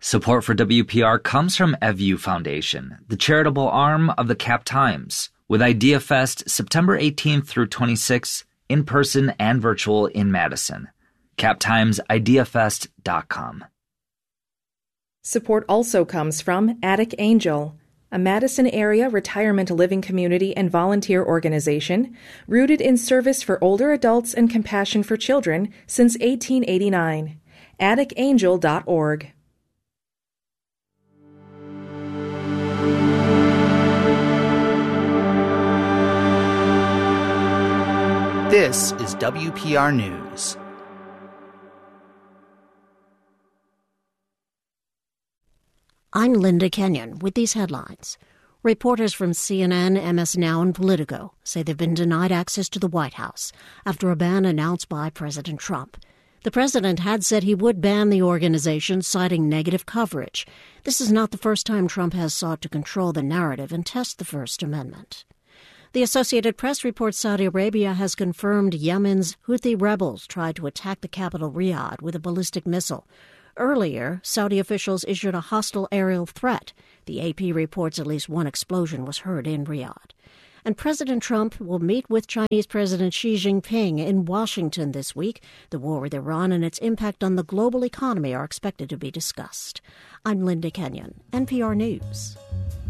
Support for WPR comes from EVU Foundation, the charitable arm of the Cap Times, with IdeaFest September 18th through 26th, in person and virtual in Madison. CapTimesIdeaFest.com. Support also comes from Attic Angel, a Madison area retirement living community and volunteer organization rooted in service for older adults and compassion for children since 1889. AtticAngel.org. This is WPR News. I'm Linda Kenyon with these headlines. Reporters from CNN, MS Now, and Politico say they've been denied access to the White House after a ban announced by President Trump. The president had said he would ban the organization, citing negative coverage. This is not the first time Trump has sought to control the narrative and test the First Amendment. The Associated Press reports Saudi Arabia has confirmed Yemen's Houthi rebels tried to attack the capital Riyadh with a ballistic missile. Earlier, Saudi officials issued a hostile aerial threat. The AP reports at least one explosion was heard in Riyadh. And President Trump will meet with Chinese President Xi Jinping in Washington this week. The war with Iran and its impact on the global economy are expected to be discussed. I'm Linda Kenyon, NPR News.